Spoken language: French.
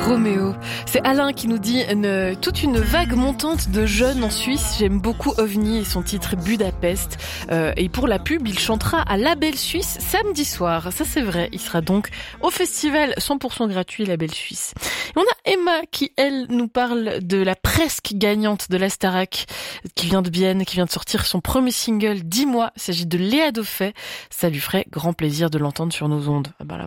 Roméo. C'est Alain qui nous dit toute une vague montante de jeunes en Suisse. J'aime beaucoup OVNI et son titre Budapest. Et pour la pub, il chantera à La Belle Suisse samedi soir. Ça c'est vrai. Il sera donc au festival 100% gratuit La Belle Suisse. Et on a Emma qui, elle, nous parle de la presque gagnante de la Starac qui vient de Bienne, qui vient de sortir son premier single 10 mois. Il s'agit de Léa Dauphet. Ça lui ferait grand plaisir de l'entendre sur nos ondes. Ah bah là,